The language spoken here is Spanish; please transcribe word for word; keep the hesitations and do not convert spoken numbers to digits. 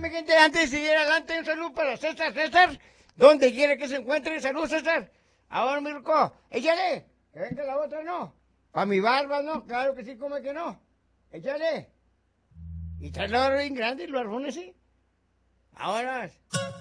mi gente, antes de seguir adelante, un saludo para César, César, donde quiera que se encuentre, salud César. Ahora, Mirko, échale, que venga la otra, ¿no? Para mi barba, ¿no? Claro que sí, como que no. Échale. Y trae la barba bien grande, los barbones, sí. Ahora.